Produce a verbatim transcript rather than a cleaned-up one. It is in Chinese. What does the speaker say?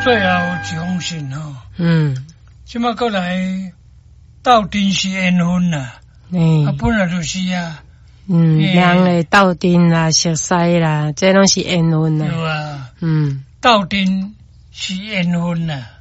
最后一封信吼， 嗯， 即马过来斗阵是缘分啦， 诶、 啊，本来就是啊， 嗯， 欸人的斗阵啦、熟悉啦，这拢是缘分对啦。 啊， 嗯， 斗阵是缘分啦。